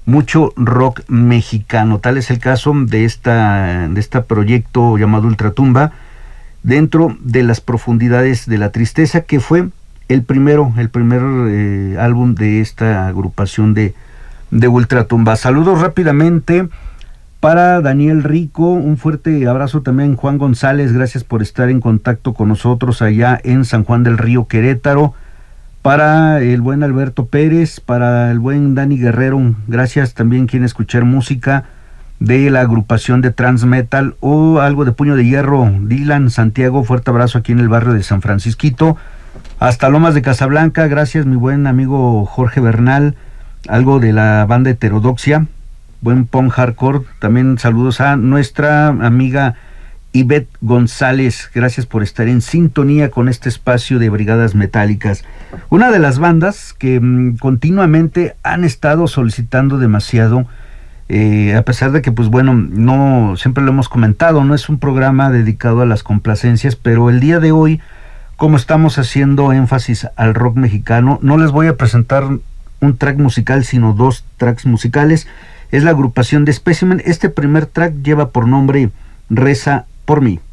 mucho rock mexicano. Tal es el caso de este proyecto llamado Ultratumba, dentro de las profundidades de la tristeza, que fue el primer álbum de esta agrupación de Ultratumba. Saludos rápidamente para Daniel Rico, un fuerte abrazo también. Juan González, gracias por estar en contacto con nosotros allá en San Juan del Río, Querétaro. Para el buen Alberto Pérez, para el buen Dani Guerrero, gracias. También quieren escuchar música de la agrupación de Trans Metal o algo de Puño de Hierro. Dylan Santiago, fuerte abrazo aquí en el barrio de San Francisquito. Hasta Lomas de Casablanca, gracias mi buen amigo Jorge Bernal, algo de la banda Heterodoxia, buen punk hardcore. También saludos a nuestra amiga Ivette González, gracias por estar en sintonía con este espacio de Brigadas Metálicas. Una de las bandas que continuamente han estado solicitando demasiado, a pesar de que, pues bueno, no siempre lo hemos comentado, no es un programa dedicado a las complacencias, pero el día de hoy, como estamos haciendo énfasis al rock mexicano, no les voy a presentar un track musical, sino 2 tracks musicales. Es la agrupación de Specimen. Este primer track lleva por nombre Reza por mí.